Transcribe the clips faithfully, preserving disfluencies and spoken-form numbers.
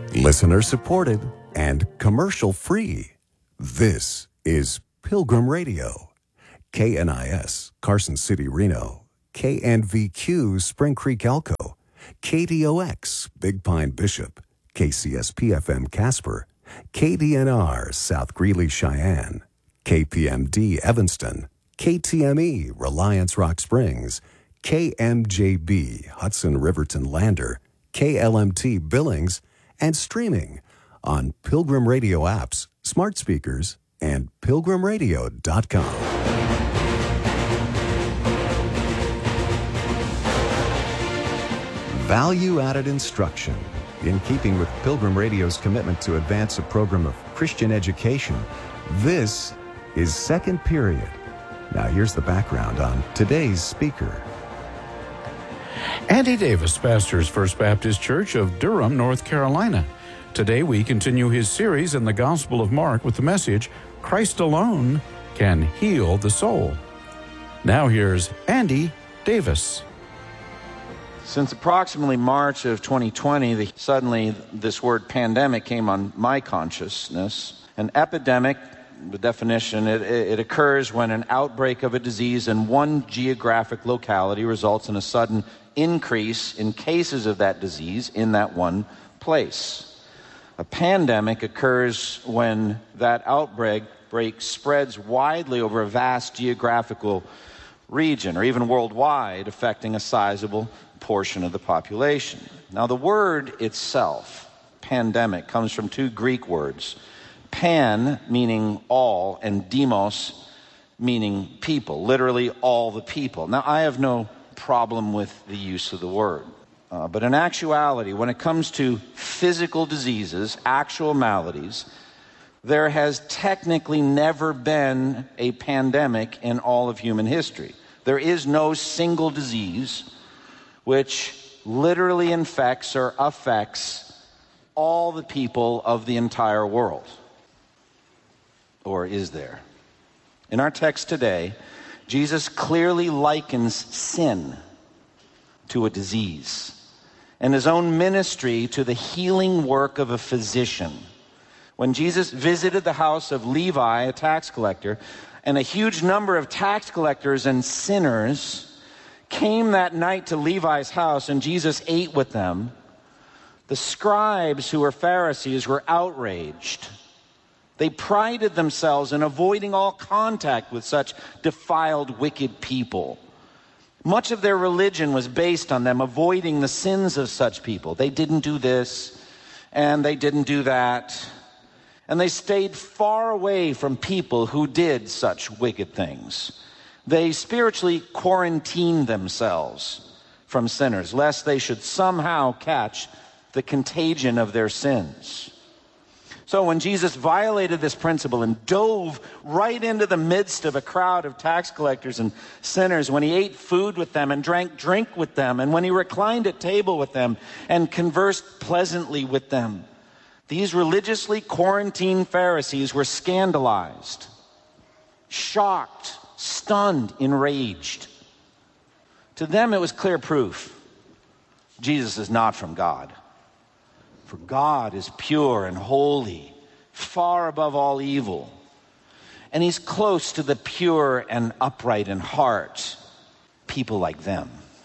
Listener supported and commercial free. This is Pilgrim Radio. K N I S, Carson City, Reno. K N V Q, Spring Creek, Elko. K D O X, Big Pine, Bishop. K C S P F M, Casper. K D N R, South Greeley, Cheyenne. K P M D, Evanston. K T M E, Reliance, Rock Springs. K M J B, Hudson, Riverton, Lander. K L M T, Billings. And streaming on Pilgrim Radio apps, smart speakers, and pilgrim radio dot com. Value-added instruction. In keeping with Pilgrim Radio's commitment to advance a program of Christian education, this is Second Period. Now here's the background on today's speaker. Andy Davis pastors First Baptist Church of Durham, North Carolina. Today we continue his series in the Gospel of Mark with the message, Christ alone can heal the soul. Now here's Andy Davis. Since approximately March of twenty twenty, the, suddenly this word pandemic came on my consciousness. An epidemic, the definition, it, it occurs when an outbreak of a disease in one geographic locality results in a sudden increase in cases of that disease in that one place. A pandemic occurs when that outbreak break spreads widely over a vast geographical region, or even worldwide, affecting a sizable portion of the population. Now, the word itself, pandemic, comes from two Greek words. Pan, meaning all, and demos, meaning people, literally all the people. Now, I have no problem with the use of the word. Uh, but in actuality, when it comes to physical diseases, actual maladies, there has technically never been a pandemic in all of human history. There is no single disease which literally infects or affects all the people of the entire world. Or is there? In our text today, Jesus clearly likens sin to a disease, and his own ministry to the healing work of a physician. When Jesus visited the house of Levi, a tax collector, and a huge number of tax collectors and sinners came that night to Levi's house, and Jesus ate with them, the scribes who were Pharisees were outraged. They prided themselves in avoiding all contact with such defiled, wicked people. Much of their religion was based on them avoiding the sins of such people. They didn't do this, and they didn't do that. And they stayed far away from people who did such wicked things. They spiritually quarantined themselves from sinners, lest they should somehow catch the contagion of their sins. So when Jesus violated this principle and dove right into the midst of a crowd of tax collectors and sinners, when he ate food with them and drank drink with them, and when he reclined at table with them and conversed pleasantly with them, these religiously quarantined Pharisees were scandalized, shocked, stunned, enraged. To them it was clear proof Jesus is not from God. For God is pure and holy, far above all evil. And he's close to the pure and upright in heart, people like them.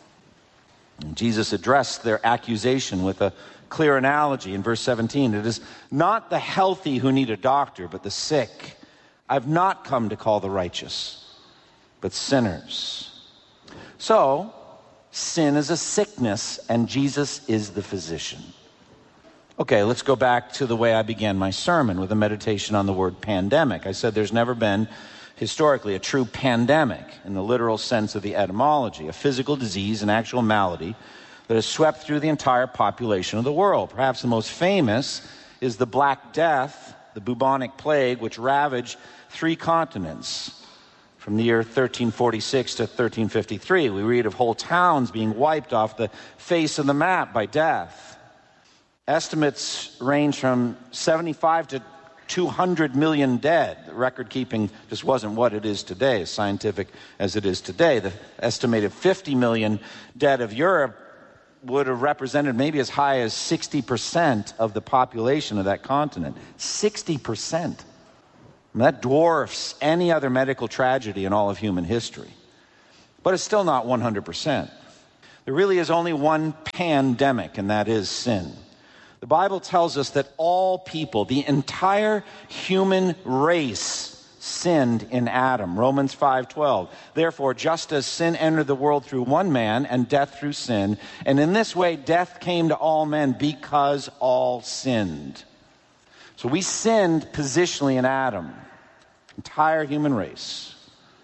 And Jesus addressed their accusation with a clear analogy in verse seventeen. It is not the healthy who need a doctor, but the sick. I've not come to call the righteous, but sinners. So, sin is a sickness, and Jesus is the physician. Okay, let's go back to the way I began my sermon with a meditation on the word pandemic. I said there's never been, historically, a true pandemic in the literal sense of the etymology, a physical disease, an actual malady that has swept through the entire population of the world. Perhaps the most famous is the Black Death, the bubonic plague, which ravaged three continents from the year thirteen forty-six to thirteen fifty-three. We read of whole towns being wiped off the face of the map by death. Estimates range from seventy-five to two hundred million dead. Record keeping just wasn't what it is today, as scientific as it is today. The estimated fifty million dead of Europe would have represented maybe as high as sixty percent of the population of that continent. sixty percent. And that dwarfs any other medical tragedy in all of human history. But it's still not one hundred percent. There really is only one pandemic, and that is sin. The Bible tells us that all people, the entire human race, sinned in Adam. Romans five twelve. Therefore, just as sin entered the world through one man, and death through sin, and in this way death came to all men because all sinned. So we sinned positionally in Adam. Entire human race.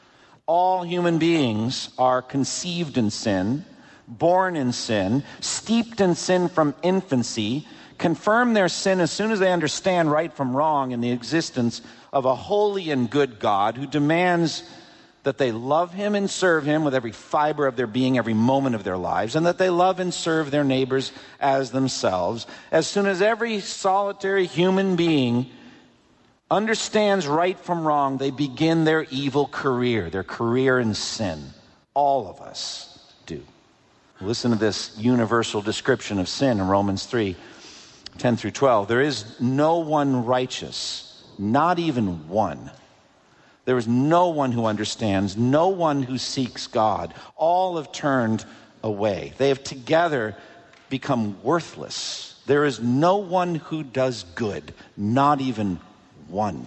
All human beings are conceived in sin, born in sin, steeped in sin from infancy, confirm their sin as soon as they understand right from wrong in the existence of a holy and good God who demands that they love him and serve him with every fiber of their being, every moment of their lives, and that they love and serve their neighbors as themselves. As soon as every solitary human being understands right from wrong, they begin their evil career, their career in sin. All of us do. Listen to this universal description of sin in Romans three, ten through twelve. There is no one righteous, not even one. There is no one who understands, no one who seeks God. All have turned away. They have together become worthless. There is no one who does good, not even one.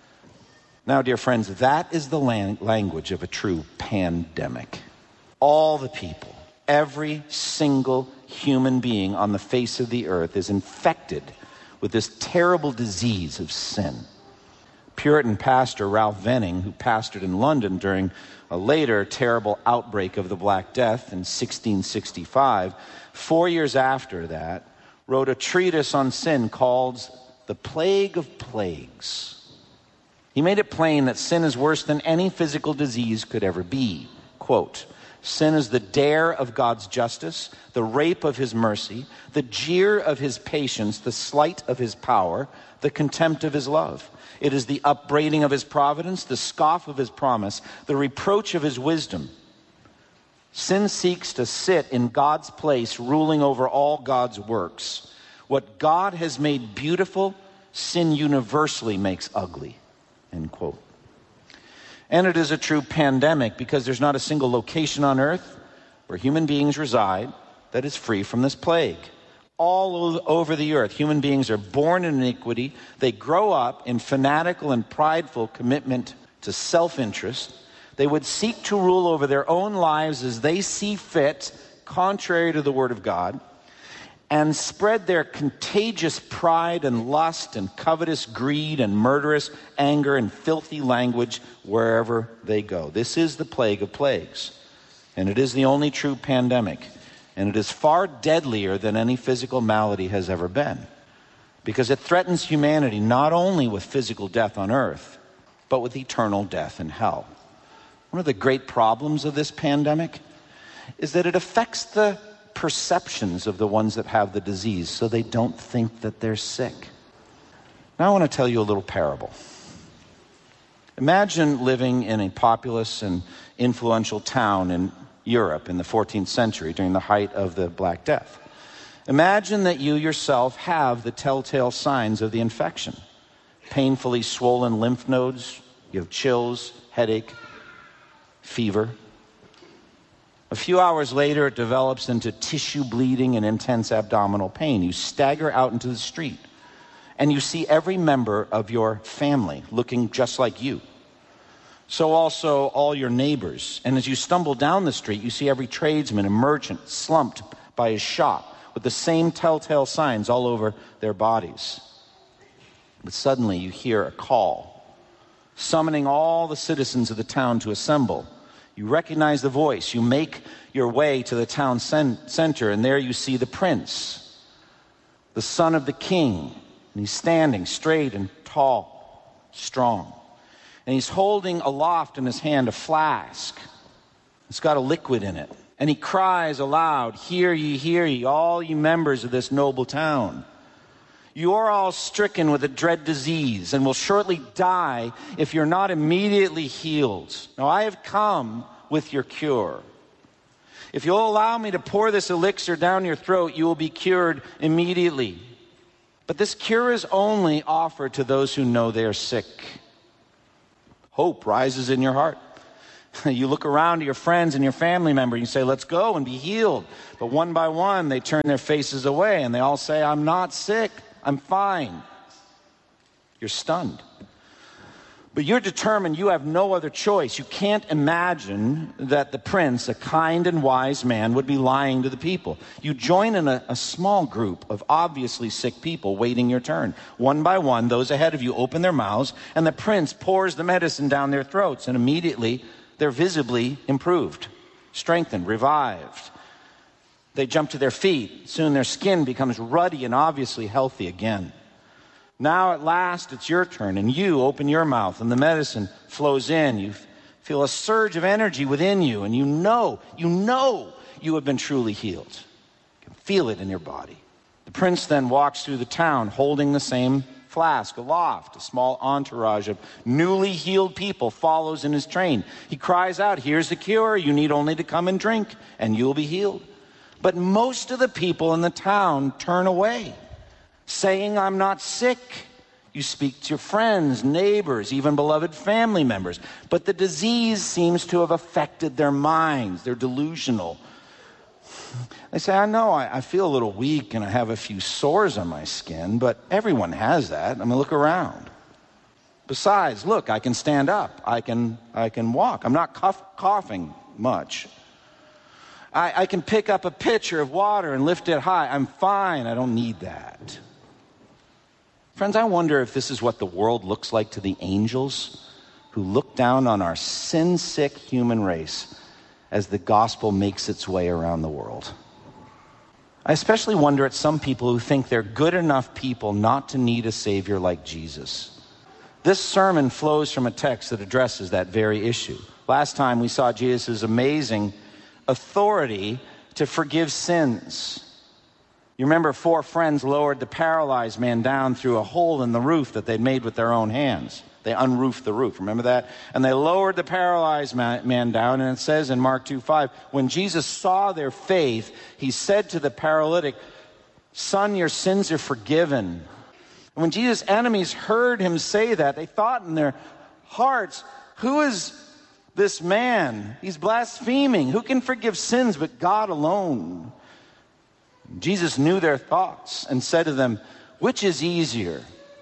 Now, dear friends, that is the lang- language of a true pandemic. All the people, every single human being on the face of the earth is infected with this terrible disease of sin. Puritan pastor Ralph Venning, who pastored in London during a later terrible outbreak of the Black Death in sixteen sixty-five, four years after that, wrote a treatise on sin called The Plague of Plagues. He made it plain that sin is worse than any physical disease could ever be. Quote, sin is the dare of God's justice, the rape of his mercy, the jeer of his patience, the slight of his power, the contempt of his love. It is the upbraiding of his providence, the scoff of his promise, the reproach of his wisdom. Sin seeks to sit in God's place, ruling over all God's works. What God has made beautiful, sin universally makes ugly. End quote. And it is a true pandemic because there's not a single location on earth where human beings reside that is free from this plague. All over the earth, human beings are born in iniquity. They grow up in fanatical and prideful commitment to self-interest. They would seek to rule over their own lives as they see fit, contrary to the Word of God, and spread their contagious pride and lust and covetous greed and murderous anger and filthy language wherever they go. This is the plague of plagues, and it is the only true pandemic. And it is far deadlier than any physical malady has ever been, because it threatens humanity not only with physical death on earth, but with eternal death in hell. One of the great problems of this pandemic is that it affects the perceptions of the ones that have the disease, so they don't think that they're sick. Now I want to tell you a little parable. Imagine living in a populous and influential town in Europe in the fourteenth century during the height of the Black Death. Imagine that you yourself have the telltale signs of the infection. Painfully swollen lymph nodes, you have chills, headache, fever. A few hours later, it develops into tissue bleeding and intense abdominal pain. You stagger out into the street, and you see every member of your family looking just like you. So also all your neighbors. And as you stumble down the street, you see every tradesman and merchant slumped by his shop with the same telltale signs all over their bodies. But suddenly you hear a call, summoning all the citizens of the town to assemble. You recognize the voice. You make your way to the town center, and there you see the prince, the son of the king. And he's standing straight and tall, strong. And he's holding aloft in his hand a flask. It's got a liquid in it. And he cries aloud, "Hear ye, hear ye, all ye members of this noble town. You are all stricken with a dread disease and will shortly die if you're not immediately healed. Now I have come with your cure. If you'll allow me to pour this elixir down your throat, you will be cured immediately. But this cure is only offered to those who know they are sick. Hope rises in your heart. You look around to your friends and your family members, and you say, let's go and be healed. But one by one, they turn their faces away, and they all say, I'm not sick, I'm fine. You're stunned. But you're determined you have no other choice. You can't imagine that the prince, a kind and wise man, would be lying to the people. You join in a, a small group of obviously sick people waiting your turn. One by one, those ahead of you open their mouths, and the prince pours the medicine down their throats, and immediately they're visibly improved, strengthened, revived. They jump to their feet. Soon their skin becomes ruddy and obviously healthy again. Now at last it's your turn, and you open your mouth, and the medicine flows in. You feel a surge of energy within you, and you know, you know you have been truly healed. You can feel it in your body. The prince then walks through the town holding the same flask aloft. A small entourage of newly healed people follows in his train. He cries out, here's the cure. You need only to come and drink, and you'll be healed. But most of the people in the town turn away, saying, I'm not sick. You speak to your friends, neighbors, even beloved family members. But the disease seems to have affected their minds. They're delusional. They say, I know, I, I feel a little weak and I have a few sores on my skin, but everyone has that. I mean, look around. Besides, look, I can stand up. I can, I can walk. I'm not cough, coughing much. I, I can pick up a pitcher of water and lift it high. I'm fine. I don't need that. Friends, I wonder if this is what the world looks like to the angels who look down on our sin-sick human race as the gospel makes its way around the world. I especially wonder at some people who think they're good enough people not to need a Savior like Jesus. This sermon flows from a text that addresses that very issue. Last time we saw Jesus' amazing authority to forgive sins. You remember four friends lowered the paralyzed man down through a hole in the roof that they'd made with their own hands. They unroofed the roof, remember that? And they lowered the paralyzed man down, and it says in Mark two five, when Jesus saw their faith, he said to the paralytic, son, your sins are forgiven. And when Jesus' enemies heard him say that, they thought in their hearts, who is this man? He's blaspheming. Who can forgive sins but God alone? Jesus knew their thoughts and said to them, which is easier,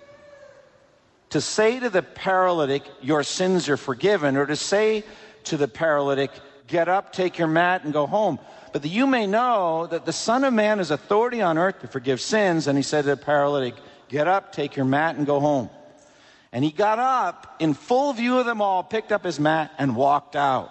to say to the paralytic, your sins are forgiven, or to say to the paralytic, get up, take your mat, and go home? But that you may know that the Son of Man has authority on earth to forgive sins. And he said to the paralytic, get up, take your mat, and go home. And he got up in full view of them all, picked up his mat, and walked out.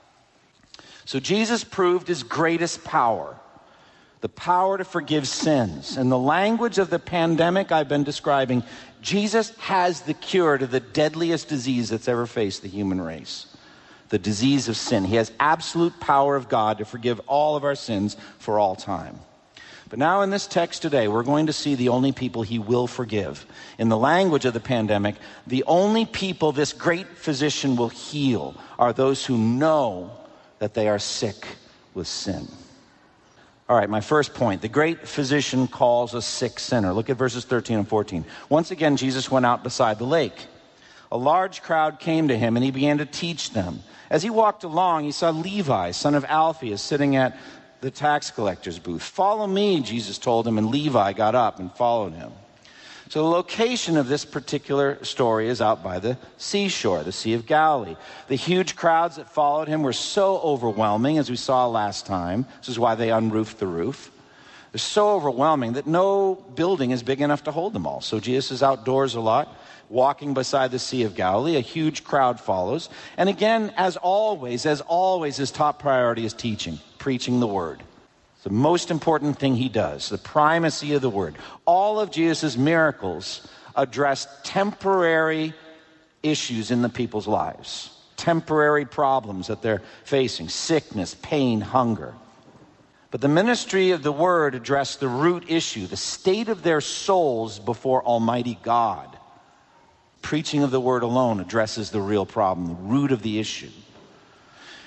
So Jesus proved his greatest power. The power to forgive sins. In the language of the pandemic I've been describing, Jesus has the cure to the deadliest disease that's ever faced the human race. The disease of sin. He has absolute power of God to forgive all of our sins for all time. But now in this text today, we're going to see the only people he will forgive. In the language of the pandemic, the only people this great physician will heal are those who know that they are sick with sin. All right, my first point. The great physician calls a sick sinner. Look at verses thirteen and fourteen. Once again, Jesus went out beside the lake. A large crowd came to him, and he began to teach them. As he walked along, he saw Levi, son of Alphaeus, sitting at the tax collector's booth. Follow me, Jesus told him, and Levi got up and followed him. So the location of this particular story is out by the seashore, the Sea of Galilee. The huge crowds that followed him were so overwhelming, as we saw last time. This is why they unroofed the roof. They're so overwhelming that no building is big enough to hold them all. So Jesus is outdoors a lot, walking beside the Sea of Galilee. A huge crowd follows. And again, as always, as always, his top priority is teaching, preaching the word. The most important thing he does, the primacy of the word. All of Jesus' miracles address temporary issues in the people's lives, temporary problems that they're facing, sickness, pain, hunger. But the ministry of the word addressed the root issue, the state of their souls before Almighty God. Preaching of the word alone addresses the real problem, the root of the issue.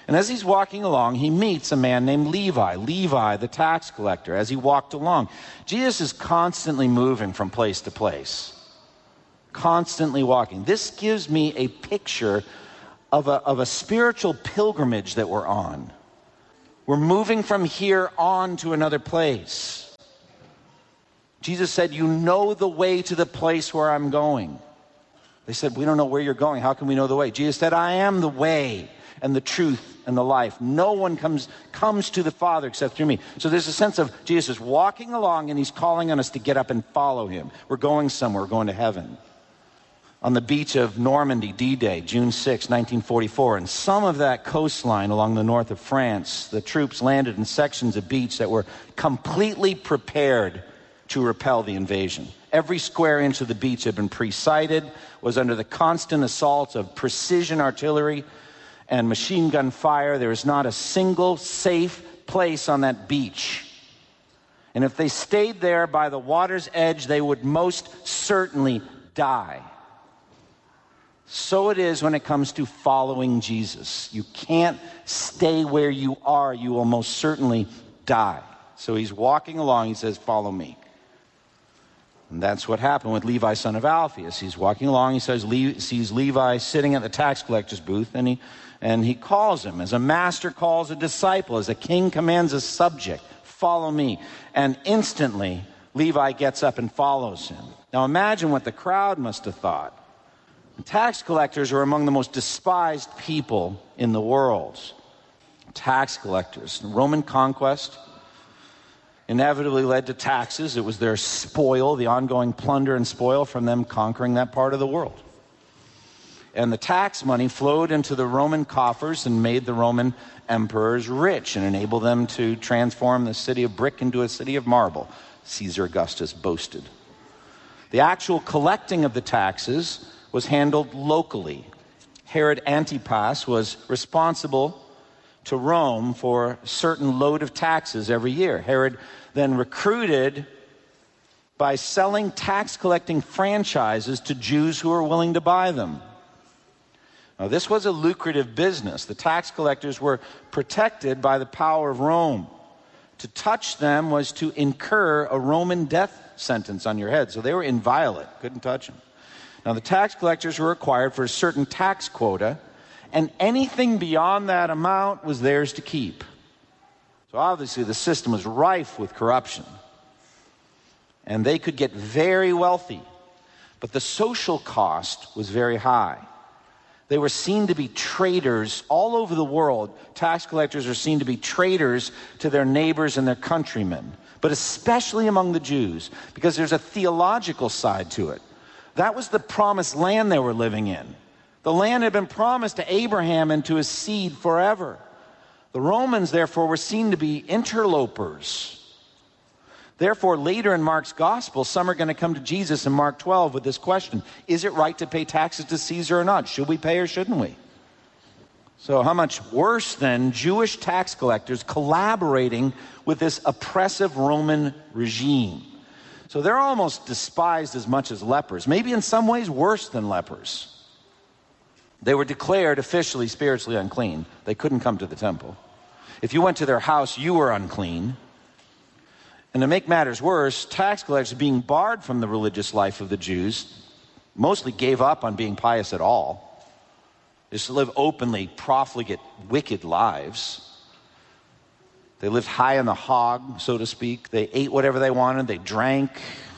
And as he's walking along, he meets a man named Levi, Levi the tax collector, as he walked along. Jesus is constantly moving from place to place, constantly walking. This gives me a picture of a, of a spiritual pilgrimage that we're on. We're moving from here on to another place. Jesus said, you know the way to the place where I'm going. They said, we don't know where you're going. How can we know the way? Jesus said, I am the way and the truth and the life. No one comes comes to the Father except through me. So there's a sense of Jesus is walking along and he's calling on us to get up and follow him. We're going somewhere. We're going to heaven. On the beach of Normandy, D-Day, June sixth, nineteen forty-four, and some of that coastline along the north of France, the troops landed in sections of beach that were completely prepared to repel the invasion. Every square inch of the beach had been pre-sighted, was under the constant assault of precision artillery and machine gun fire. There was not a single safe place on that beach. And if they stayed there by the water's edge, they would most certainly die. So it is when it comes to following Jesus. You can't stay where you are. You will most certainly die. So he's walking along. He says, follow me. And that's what happened with Levi, son of Alphaeus. He's walking along. He says, Le- sees Levi sitting at the tax collector's booth, and he, and he calls him. As a master calls a disciple, as a king commands a subject, follow me. And instantly, Levi gets up and follows him. Now imagine what the crowd must have thought. Tax collectors are among the most despised people in the world. Tax collectors. Roman conquest inevitably led to taxes. It was their spoil, the ongoing plunder and spoil from them conquering that part of the world. And the tax money flowed into the Roman coffers and made the Roman emperors rich and enabled them to transform the city of brick into a city of marble, Caesar Augustus boasted. The actual collecting of the taxes was handled locally. Herod Antipas was responsible to Rome for a certain load of taxes every year. Herod then recruited by selling tax collecting franchises to Jews who were willing to buy them. Now, this was a lucrative business. The tax collectors were protected by the power of Rome. To touch them was to incur a Roman death sentence on your head. So they were inviolate, couldn't touch them. Now, the tax collectors were required for a certain tax quota, and anything beyond that amount was theirs to keep. So obviously the system was rife with corruption, and they could get very wealthy, but the social cost was very high. They were seen to be traitors all over the world. Tax collectors are seen to be traitors to their neighbors and their countrymen, but especially among the Jews, because there's a theological side to it. That was the promised land they were living in. The land had been promised to Abraham and to his seed forever. The Romans, therefore, were seen to be interlopers. Therefore, later in Mark's gospel, some are going to come to Jesus in Mark twelve with this question: is it right to pay taxes to Caesar or not? Should we pay or shouldn't we? So how much worse then Jewish tax collectors collaborating with this oppressive Roman regime? So they're almost despised as much as lepers, maybe in some ways worse than lepers. They were declared officially spiritually unclean. They couldn't come to the temple. If you went to their house, you were unclean. And to make matters worse, tax collectors, being barred from the religious life of the Jews, mostly gave up on being pious at all. They used to live openly, profligate, wicked lives. They lived high on the hog, so to speak. They ate whatever they wanted. They drank.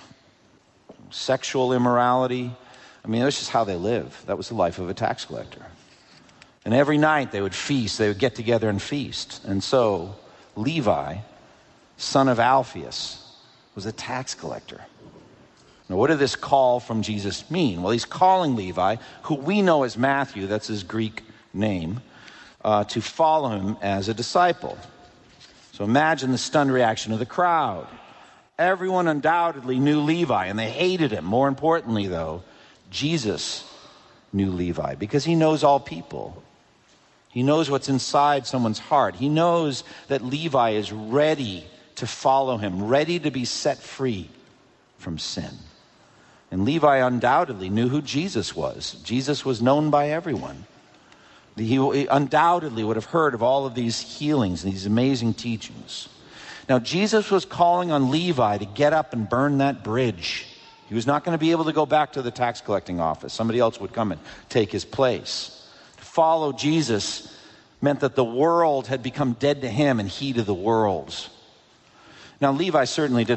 Sexual immorality. I mean, that's just how they lived. That was the life of a tax collector. And every night they would feast. They would get together and feast. And so Levi, son of Alphaeus, was a tax collector. Now, what did this call from Jesus mean? Well, he's calling Levi, who we know as Matthew, that's his Greek name, uh, to follow him as a disciple. So imagine the stunned reaction of the crowd. Everyone undoubtedly knew Levi, and they hated him. More importantly, though, Jesus knew Levi because he knows all people. He knows what's inside someone's heart. He knows that Levi is ready to follow him, ready to be set free from sin. And Levi undoubtedly knew who Jesus was. Jesus was known by everyone. He undoubtedly would have heard of all of these healings and these amazing teachings. Now, Jesus was calling on Levi to get up and burn that bridge. He was not going to be able to go back to the tax collecting office. Somebody else would come and take his place. To follow Jesus meant that the world had become dead to him and he to the world. Now, Levi certainly didn't